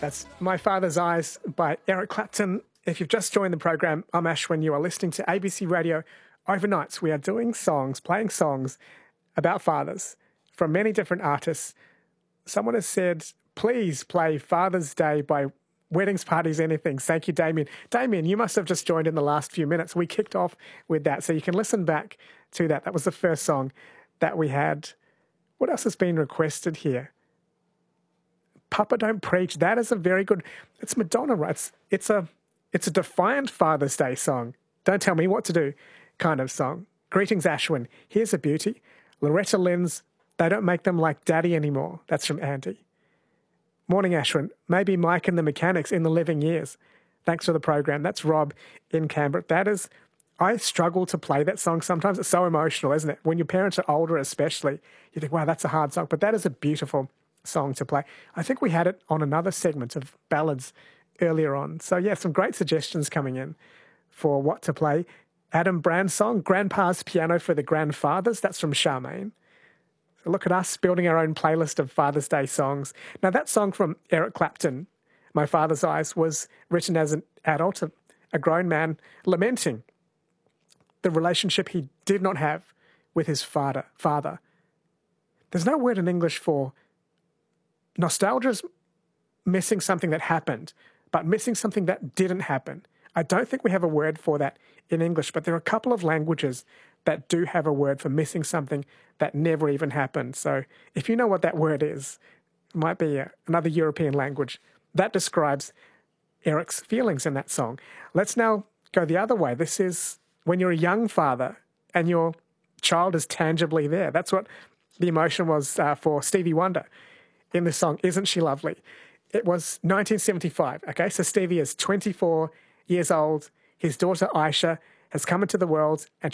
That's My Father's Eyes by Eric Clapton. If you've just joined the program, I'm Ashwin. You are listening to ABC Radio Overnights. We are doing songs, playing songs about fathers from many different artists. Someone has said, please play Father's Day by Weddings, Parties, Anything. Thank you, Damien. Damien, you must have just joined in the last few minutes. We kicked off with that, so you can listen back to that. That was the first song that we had. What else has been requested here? Papa Don't Preach. That is a very good... It's Madonna, right? It's a defiant Father's Day song. Don't tell me what to do kind of song. Greetings, Ashwin. Here's a beauty. Loretta Lynn's They Don't Make Them Like Daddy Anymore. That's from Andy. Morning, Ashwin. Maybe Mike and the Mechanics in the Living Years. Thanks for the program. That's Rob in Canberra. That is... I struggle to play that song sometimes. It's so emotional, isn't it? When your parents are older especially, you think, wow, that's a hard song. But that is a beautiful song to play. I think we had it on another segment of ballads earlier on. So, yeah, some great suggestions coming in for what to play. Adam Brand's song, Grandpa's Piano for the Grandfathers. That's from Charmaine. So look at us building our own playlist of Father's Day songs. Now, that song from Eric Clapton, My Father's Eyes, was written as an adult, a grown man, lamenting the relationship he did not have with his father. There's no word in English for nostalgia's missing something that happened, but missing something that didn't happen. I don't think we have a word for that in English, but there are a couple of languages that do have a word for missing something that never even happened. So if you know what that word is, it might be another European language. That describes Eric's feelings in that song. Let's now go the other way. This is when you're a young father and your child is tangibly there. That's what the emotion was for Stevie Wonder in the song, Isn't She Lovely? It was 1975, okay? So Stevie is 24 years old. His daughter, Aisha, has come into the world and